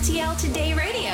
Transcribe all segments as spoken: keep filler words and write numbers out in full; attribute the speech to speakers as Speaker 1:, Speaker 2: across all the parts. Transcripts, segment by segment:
Speaker 1: T L Today Radio.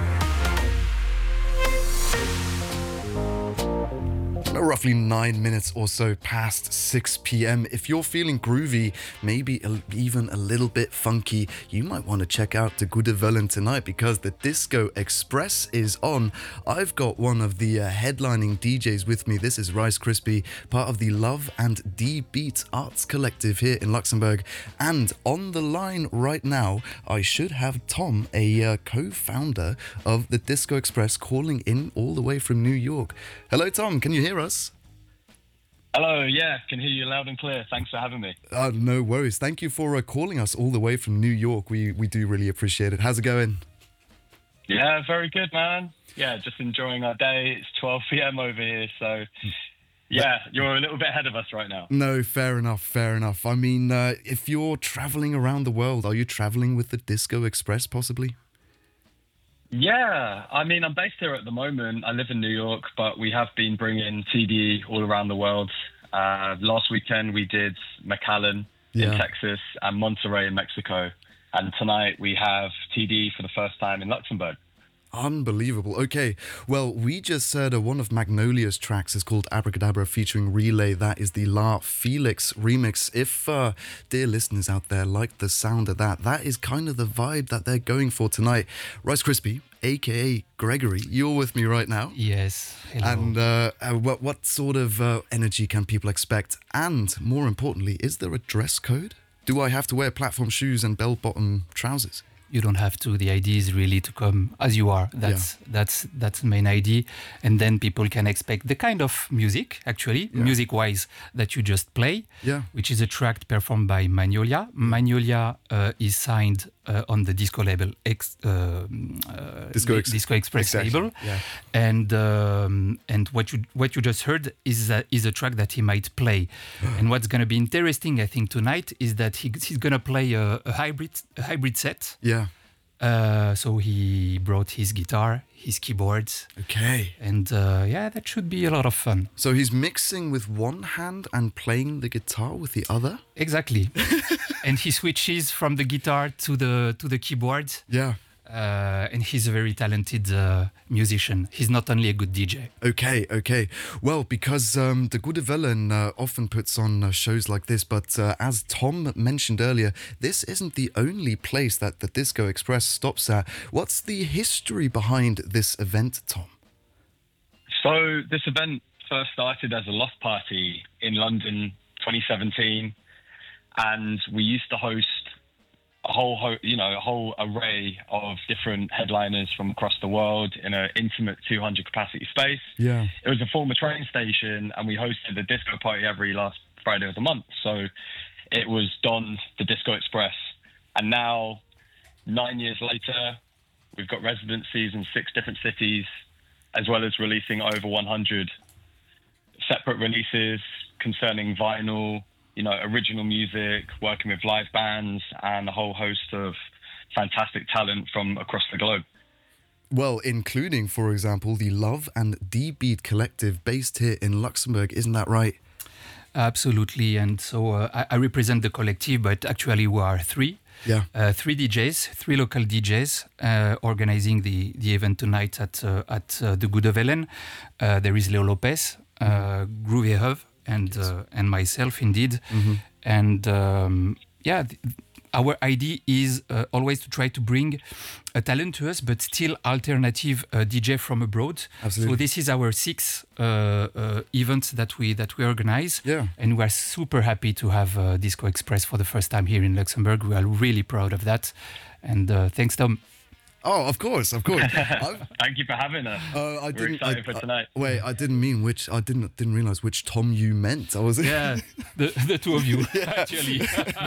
Speaker 2: Roughly nine minutes or so past six p.m. If you're feeling groovy, maybe a, even a little bit funky, you might want to check out the Goede Wellen tonight because the Disco Express is on. I've got one of the uh, headlining D Js with me. This is Rice Crispy, part of the Love and D Beat Arts Collective here in Luxembourg. And on the line right now, I should have Tom, a uh, co-founder of the Disco Express, calling in all the way from New York. Hello, Tom. Can you hear us?
Speaker 3: Hello, yeah, can hear you loud and clear. Thanks for having me.
Speaker 2: Uh, no worries. Thank you for uh, calling us all the way from New York. We we do really appreciate it. How's it going?
Speaker 3: Yeah, very good, man. Yeah, just enjoying our day. It's twelve p.m. over here, so yeah, you're a little bit ahead of us right now.
Speaker 2: No, fair enough, fair enough. I mean, uh, if you're traveling around the world, are you traveling with the Disco Express possibly?
Speaker 3: Yeah, I mean, I'm based here at the moment. I live in New York, but we have been bringing T D all around the world. Uh, last weekend we did McAllen
Speaker 2: Yeah.
Speaker 3: in Texas and Monterrey in Mexico. And tonight we have T D for the first time in Luxembourg.
Speaker 2: Unbelievable. Okay, well, we just heard uh, one of Magnolia's tracks is called Abracadabra featuring Relay. That is the La Felix remix. If uh, dear listeners out there like the sound of that, that is kind of the vibe that they're going for tonight. Rice Crispy, aka Gregory, you're with me right now.
Speaker 4: Yes. Hello.
Speaker 2: And uh, uh, what, what sort of uh, energy can people expect? And more importantly, is there a dress code? Do I have to wear platform shoes and bell-bottom trousers?
Speaker 4: You don't have to. The idea is really to come as you are. That's yeah. that's that's the main idea, and then people can expect the kind of music, actually, yeah. music-wise, that you just play.
Speaker 2: Yeah.
Speaker 4: Which is a track performed by Magnolia. Magnolia uh, is signed uh, on the disco label X, uh, uh,
Speaker 2: Disco, Ex-
Speaker 4: disco Express
Speaker 2: exactly.
Speaker 4: label.
Speaker 2: Yeah.
Speaker 4: And um, and what you what you just heard is a, is a track that he might play. And what's going to be interesting, I think, tonight is that he, he's going to play a, a hybrid a hybrid set.
Speaker 2: Yeah.
Speaker 4: Uh, so he brought his guitar, his keyboards.
Speaker 2: Okay.
Speaker 4: And uh, yeah, that should be a lot of fun.
Speaker 2: So he's mixing with one hand and playing the guitar with the other?
Speaker 4: Exactly. And he switches from the guitar to the to the keyboard.
Speaker 2: Yeah.
Speaker 4: Uh, and he's a very talented uh, musician. He's not only a good D J.
Speaker 2: Okay, okay. Well, because um, the Goede Wellen uh, often puts on uh, shows like this, but uh, as Tom mentioned earlier, this isn't the only place that the Disco Express stops at. What's the history behind this event, Tom?
Speaker 3: So this event first started as a loft party in London twenty seventeen, and we used to host a whole, ho- you know, a whole array of different headliners from across the world in an intimate two hundred capacity space.
Speaker 2: Yeah.
Speaker 3: It was a former train station, and we hosted a disco party every last Friday of the month. So it was donned the Disco Express. And now, nine years later, we've got residencies in six different cities, as well as releasing over one hundred separate releases concerning vinyl, you know, original music, working with live bands, and a whole host of fantastic talent from across the globe.
Speaker 2: Well, including, for example, the Love and D Beat Collective based here in Luxembourg, isn't that right?
Speaker 4: Absolutely. And so uh, I, I represent the collective, but actually we are three.
Speaker 2: Yeah.
Speaker 4: Uh, three D Js, three local D Js uh, organizing the, the event tonight at uh, at uh, the Goede Wellen. Uh, there is Leo Lopez, uh, Groovy Hub, and
Speaker 2: Yes.
Speaker 4: uh, and myself indeed.
Speaker 2: Mm-hmm.
Speaker 4: And um, yeah, th- our idea is uh, always to try to bring a talent to us, but still alternative uh, D J from abroad.
Speaker 2: Absolutely.
Speaker 4: So this is our sixth uh, uh, event that we that we organize.
Speaker 2: Yeah.
Speaker 4: And we are super happy to have uh, Disco Express for the first time here in Luxembourg. We are really proud of that. And uh, thanks, Tom.
Speaker 2: Oh, of course, of course. I,
Speaker 3: Thank you for having us.
Speaker 2: uh, I
Speaker 3: We're
Speaker 2: didn't.
Speaker 3: excited
Speaker 2: I,
Speaker 3: for tonight.
Speaker 2: I, wait, I didn't mean which. I didn't didn't realize which Tom you meant. I was.
Speaker 4: Yeah, the, the two of you, actually.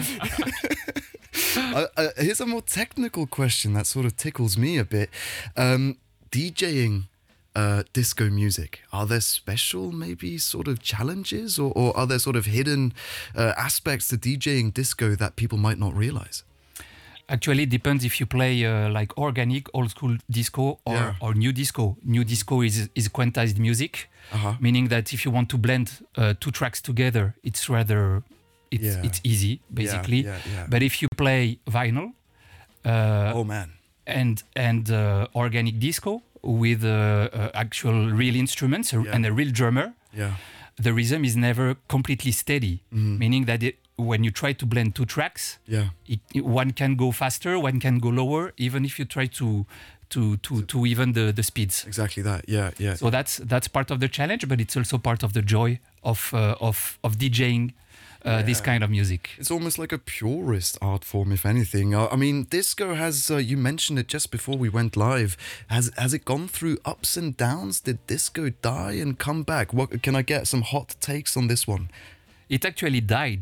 Speaker 2: uh, uh, here's a more technical question that sort of tickles me a bit. Um, DJing uh, disco music, are there special maybe sort of challenges, or, or are there sort of hidden uh, aspects to DJing disco that people might not realize?
Speaker 4: Actually, it depends if you play uh, like organic, old school disco or,
Speaker 2: Yeah.
Speaker 4: or new disco. New disco is is quantized music,
Speaker 2: Uh-huh.
Speaker 4: meaning that if you want to blend uh, two tracks together, it's rather it's
Speaker 2: Yeah.
Speaker 4: it's easy basically.
Speaker 2: Yeah, yeah, yeah.
Speaker 4: But if you play vinyl, uh,
Speaker 2: Oh man.
Speaker 4: and and uh, organic disco with uh, uh, actual real instruments
Speaker 2: Yeah.
Speaker 4: and a real drummer.
Speaker 2: Yeah.
Speaker 4: The rhythm is never completely steady, meaning that it, when you try to blend two tracks,
Speaker 2: Yeah.
Speaker 4: it, it- one can go faster, one can go lower, even if you try to to to, to even the, the speeds.
Speaker 2: Exactly that. Yeah. Yeah.
Speaker 4: So that's that's part of the challenge, but it's also part of the joy of uh, of of DJing uh, this kind of music.
Speaker 2: It's almost like a purist art form, if anything. Uh, I mean, disco has, uh, you mentioned it just before we went live. Has has it gone through ups and downs? Did disco die and come back? What can I get some hot takes on this one?
Speaker 4: It actually died.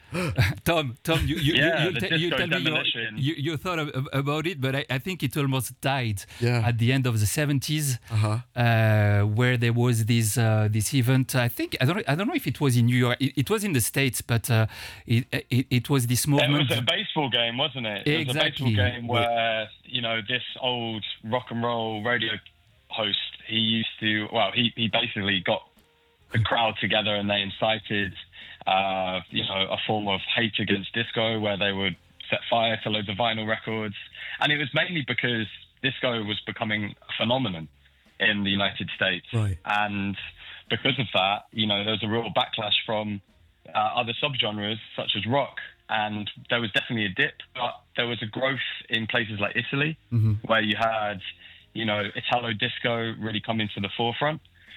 Speaker 4: Tom, Tom, you you,
Speaker 3: Yeah,
Speaker 4: you, you,
Speaker 3: the
Speaker 4: te- you
Speaker 3: disco
Speaker 4: tell me your,
Speaker 3: demolition.
Speaker 4: you you thought of, of- about it, but I, I think it almost died
Speaker 2: Yeah.
Speaker 4: at the end of the seventies,
Speaker 2: Uh-huh.
Speaker 4: uh, where there was this uh, this event. I think I don't I don't know if it was in New York. It, it was in the States, but uh, it, it it was this
Speaker 3: It
Speaker 4: movement.
Speaker 3: was a baseball game, wasn't it? It was a
Speaker 4: Exactly.
Speaker 3: baseball game where, you know, this old rock and roll radio host, he used to, well, he, he basically got the crowd together and they incited, uh, you know, a form of hate against disco where they would set fire to loads of vinyl records. And it was mainly because disco was becoming a phenomenon in the United States.
Speaker 2: Right.
Speaker 3: And because of that, you know, there was a real backlash from uh, other subgenres such as rock. And there was definitely a dip, but there was a growth in places like Italy, where you had, you know, Italo disco really coming to the forefront.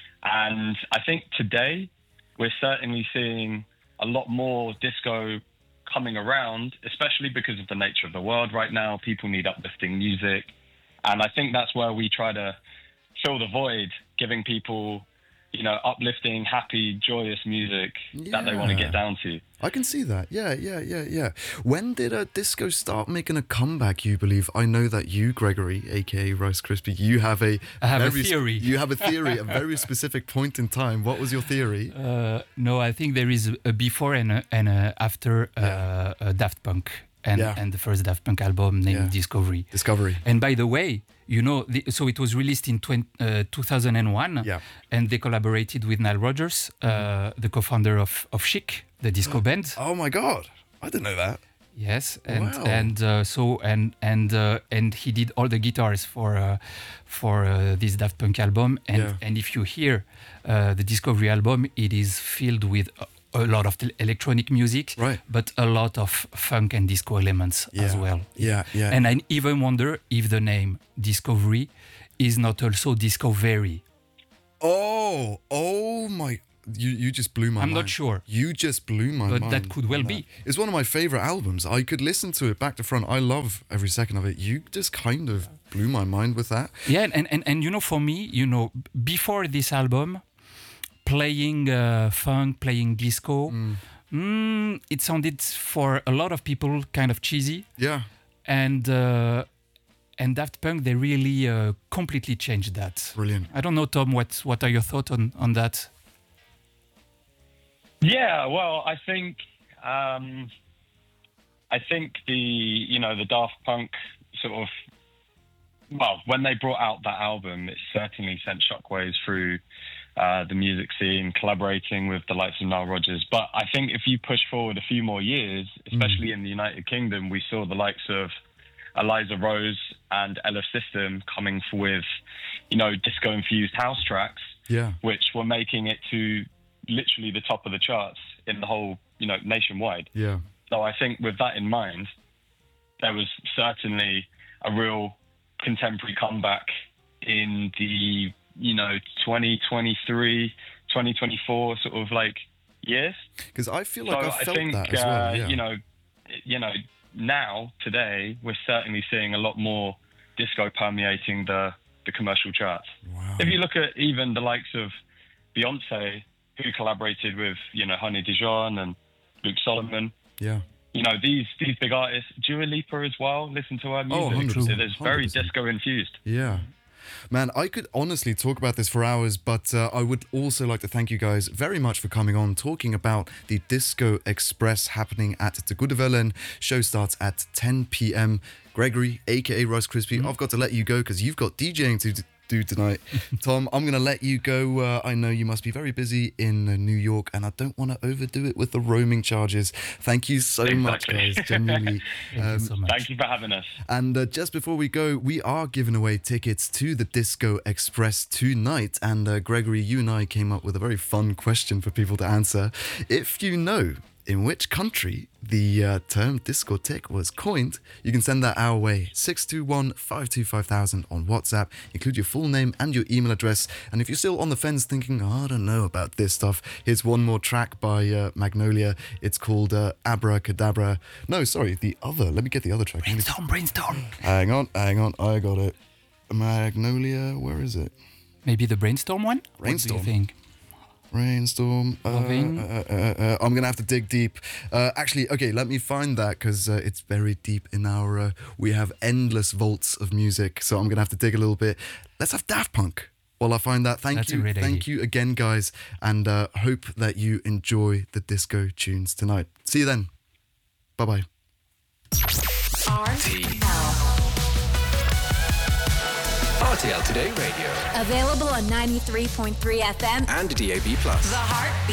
Speaker 3: And I think today we're certainly seeing a lot more disco coming around, especially because of the nature of the world right now. People need uplifting music. And I think that's where we try to fill the void, giving people, you know, uplifting, happy, joyous music that they want to
Speaker 2: Yeah.
Speaker 3: get down to.
Speaker 2: I can see that. Yeah, yeah, yeah, yeah. When did uh, disco start making a comeback, you believe? I know that you, Gregory, aka Rice Krispie, you have a
Speaker 4: I have a
Speaker 2: very sp-
Speaker 4: theory.
Speaker 2: you have a theory, a very specific point in time. What was your theory?
Speaker 4: Uh, no, I think there is a before and a, and a after uh, uh, Daft Punk and,
Speaker 2: Yeah.
Speaker 4: and the first Daft Punk album named
Speaker 2: Yeah.
Speaker 4: Discovery.
Speaker 2: Discovery.
Speaker 4: And by the way, you know, the, so it was released in twenty, uh, two thousand one,
Speaker 2: Yeah.
Speaker 4: and they collaborated with Nile Rodgers, uh, the co-founder of, of Chic, the disco band.
Speaker 2: Oh my God, I didn't know that.
Speaker 4: Yes, and
Speaker 2: Wow.
Speaker 4: and uh, so and and uh, and he did all the guitars for uh, for uh, this Daft Punk album. And
Speaker 2: Yeah.
Speaker 4: and if you hear uh, the Discovery album, it is filled with a, a lot of t- electronic music,
Speaker 2: Right.
Speaker 4: but a lot of funk and disco elements
Speaker 2: Yeah.
Speaker 4: as well.
Speaker 2: Yeah, yeah.
Speaker 4: And I even wonder if the name Discovery is not also Discovery.
Speaker 2: Oh, oh my! You you just blew my
Speaker 4: I'm
Speaker 2: mind.
Speaker 4: not sure.
Speaker 2: You just blew my
Speaker 4: But
Speaker 2: mind.
Speaker 4: that could well
Speaker 2: on
Speaker 4: be.
Speaker 2: It's one of my favorite albums. I could listen to it back to front. I love every second of it. You just kind of blew my mind with that.
Speaker 4: Yeah, and, and, and you know, for me, you know, b- before this album, playing uh, funk, playing disco, mm, it sounded for a lot of people kind of cheesy.
Speaker 2: Yeah.
Speaker 4: And uh, and Daft Punk, they really uh, completely changed that.
Speaker 2: Brilliant.
Speaker 4: I don't know, Tom, what what are your thoughts on, on that?
Speaker 3: Yeah, well, I think um, I think the you know the Daft Punk sort of well when they brought out that album, it certainly sent shockwaves through uh, the music scene, collaborating with the likes of Nile Rodgers. But I think if you push forward a few more years, especially in the United Kingdom, we saw the likes of Eliza Rose and Ella System coming with you know disco infused house tracks,
Speaker 2: Yeah.
Speaker 3: which were making it to literally the top of the charts in the whole, you know, nationwide.
Speaker 2: Yeah.
Speaker 3: So I think with that in mind, there was certainly a real contemporary comeback in the, you know, twenty twenty-three, twenty twenty-four sort of like years.
Speaker 2: Because I feel like
Speaker 3: so
Speaker 2: I felt
Speaker 3: think,
Speaker 2: that as
Speaker 3: uh,
Speaker 2: well. Yeah.
Speaker 3: you know, you know, now today we're certainly seeing a lot more disco permeating the the commercial charts.
Speaker 2: Wow.
Speaker 3: If you look at even the likes of Beyonce, who collaborated with, you know, Honey Dijon and Luke Solomon,
Speaker 2: Yeah.
Speaker 3: you know, these these big artists, Dua Lipa as well, listen to her music.
Speaker 2: Oh, one hundred percent,
Speaker 3: It is very
Speaker 2: one hundred percent.
Speaker 3: disco infused.
Speaker 2: Yeah. Man, I could honestly talk about this for hours, but uh, I would also like to thank you guys very much for coming on, talking about the Disco Express happening at the Goedevellen. Show starts at ten p.m. Gregory, aka Rice Krispie, I've got to let you go because you've got DJing to do tonight. Tom, I'm going to let you go. Uh, I know you must be very busy in uh, New York, and I don't want to overdo it with the roaming charges. Thank you so
Speaker 3: Exactly.
Speaker 2: much, guys. Genuinely.
Speaker 4: Thank you so much.
Speaker 3: Thank you for having us.
Speaker 2: And uh, just before we go, we are giving away tickets to the Disco Express tonight. And uh, Gregory, you and I came up with a very fun question for people to answer. If you know in which country the uh, term discotheque was coined, you can send that our way. six two one, five two five thousand on WhatsApp. Include your full name and your email address. And if you're still on the fence thinking, oh, I don't know about this stuff, here's one more track by uh, Magnolia. It's called uh, Abracadabra. No, sorry, the other. Let me get the other track.
Speaker 4: Brainstorm, brainstorm.
Speaker 2: Hang on, hang on. I got it. Magnolia, where is it?
Speaker 4: Maybe the brainstorm one?
Speaker 2: Brainstorm?
Speaker 4: What do you think?
Speaker 2: Brainstorm. Uh,
Speaker 4: Loving.
Speaker 2: uh, uh, uh, I'm gonna have to dig deep. Uh, actually, okay, let me find that because uh, it's buried deep in our. Uh, we have endless vaults of music, so I'm gonna have to dig a little bit. Let's have Daft Punk while I find that. Thank
Speaker 4: That's a
Speaker 2: you,
Speaker 4: great
Speaker 2: thank
Speaker 4: idea.
Speaker 2: you again, guys, and uh, hope that you enjoy the disco tunes tonight. See you then. Bye bye.
Speaker 1: R T L.
Speaker 5: R T L Today Radio
Speaker 1: Available on ninety-three point three F M
Speaker 5: and D A B plus.
Speaker 1: The Heartbeat.